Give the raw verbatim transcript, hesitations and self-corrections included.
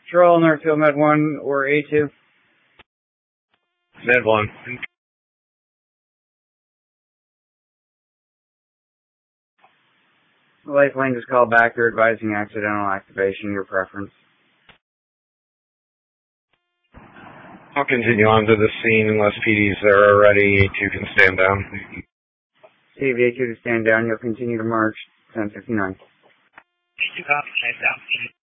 Patrol, Northfield Med one or A two? Med one. Lifeline just called back. They're advising accidental activation. Your preference? I'll continue on to the scene unless P Ds are ready. A two can stand down. C V A two to stand down. You'll continue to march. ten fifty-nine. A two copy, stand down.